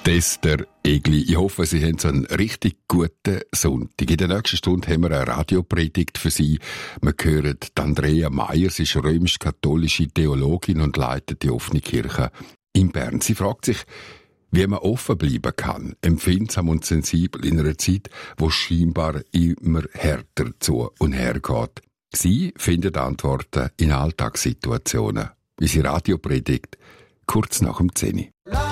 Esther Egli. Ich hoffe, Sie haben so einen richtig guten Sonntag. In der nächsten Stunde haben wir eine Radiopredigt für Sie. Wir hören Andrea Meier. Sie ist römisch-katholische Theologin und leitet die offene Kirche in Bern. Sie fragt sich, wie man offen bleiben kann, empfindsam und sensibel in einer Zeit, wo scheinbar immer härter zu und her geht. Sie findet Antworten in Alltagssituationen. Unsere Radiopredigt kurz nach dem 10.